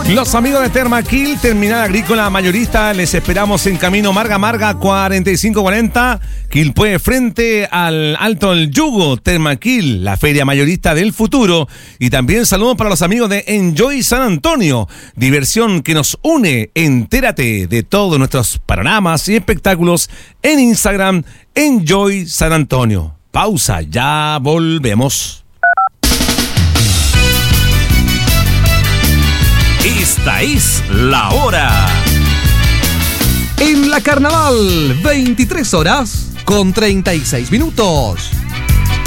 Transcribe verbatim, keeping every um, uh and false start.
Los amigos de Termaquil, Terminal Agrícola Mayorista, les esperamos en Camino Marga Marga cuarenta y cinco cuarenta, Quilpué, frente al Alto del Yugo. Termaquil, la feria mayorista del futuro. Y también saludos para los amigos de Enjoy San Antonio, diversión que nos une. Entérate de todos nuestros panoramas y espectáculos en Instagram, Enjoy San Antonio. Pausa, ya volvemos. Esta es la hora. En la Carnaval, veintitrés horas con treinta y seis minutos.